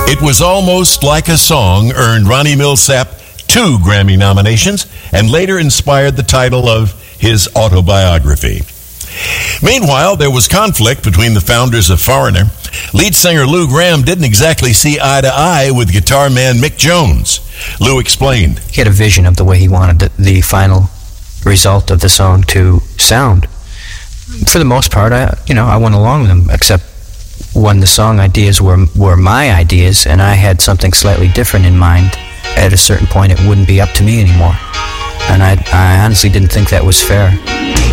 It Was Almost Like a Song earned Ronnie Milsap 2 Grammy nominations and later inspired the title of his autobiography. Meanwhile, there was conflict between the founders of Foreigner. Lead singer Lou Gramm didn't exactly see eye to eye with guitar man Mick Jones. Lou explained. He had a vision of the way he wanted the final result of the song to sound. For the most part, I went along with him, except when the song ideas were my ideas and I had something slightly different in mind. At a certain point, it wouldn't be up to me anymore. And I honestly didn't think that was fair.